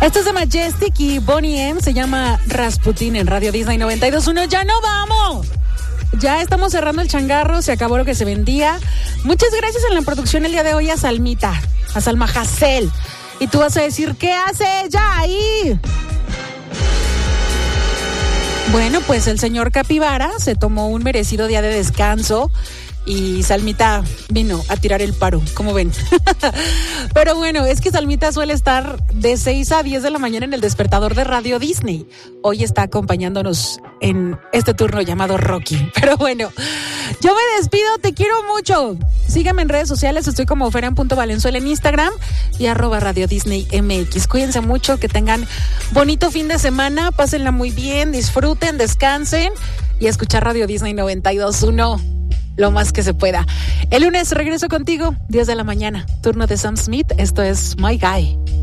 Esto es de Majestic y Bonnie M. Se llama Rasputin en Radio Disney 92.1. ¡Ya no vamos! Ya estamos cerrando el changarro. Se acabó lo que se vendía. Muchas gracias en la producción el día de hoy a Salmita, a Salma Hassel. Y tú vas a decir, ¿qué hace ella ahí? Bueno, pues el señor Capibara se tomó un merecido día de descanso y Salmita vino a tirar el paro, ¿cómo ven? Pero bueno, es que Salmita suele estar de 6 a 10 de la mañana en el despertador de Radio Disney. Hoy está acompañándonos en este turno llamado Rocky. Pero bueno, yo me despido, te quiero mucho. Síganme en redes sociales, estoy como Feren.Valenzuela en Instagram y @Radio Disney MX. Cuídense mucho, que tengan bonito fin de semana, pásenla muy bien, disfruten, descansen y a escuchar Radio Disney 92.1 lo más que se pueda. El lunes regreso contigo, 10 de la mañana, turno de Sam Smith. Esto es My Guy.